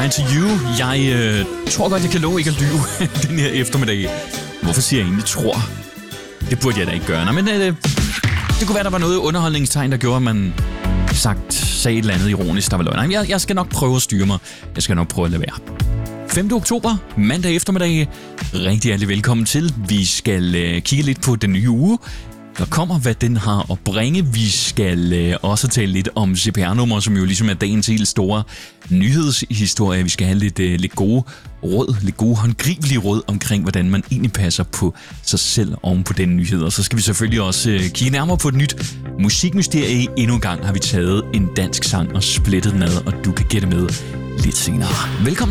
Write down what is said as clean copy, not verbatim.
Lie to You. Jeg tror godt, jeg kan love ikke at lyve den her eftermiddag. Hvorfor siger jeg egentlig tror? Det burde jeg da ikke gøre. Nå, men det kunne være, der var noget underholdningstegn, der gjorde, at man sagde et eller andet ironisk, der var løgn. Nej, jeg skal nok prøve at styre mig. Jeg skal nok prøve at lade være. 5. oktober, mandag eftermiddag. Rigtig hjertelig velkommen til. Vi skal kigge lidt på den nye uge. Der kommer, hvad den har at bringe. Vi skal også tale lidt om CPR-nummer, som jo ligesom er dagens helt store nyhedshistorie. Vi skal have lidt gode råd, lidt gode håndgribelige råd omkring, hvordan man egentlig passer på sig selv oven på den nyhed. Og så skal vi selvfølgelig også kigge nærmere på et nyt musikmysterie. Endnu en gang har vi taget en dansk sang og splittet den ad, og du kan gætte med lidt senere. Velkommen.